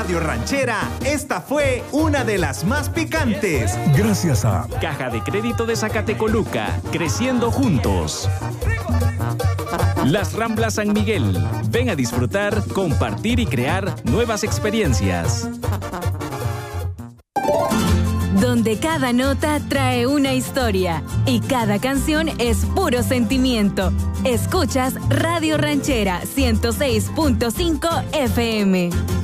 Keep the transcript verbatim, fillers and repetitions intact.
Radio Ranchera, esta fue una de las más picantes. Gracias a Caja de Crédito de Zacatecoluca, creciendo juntos. Las Ramblas San Miguel. Ven a disfrutar, compartir y crear nuevas experiencias. Donde cada nota trae una historia y cada canción es puro sentimiento. Escuchas Radio Ranchera ciento seis punto cinco F M.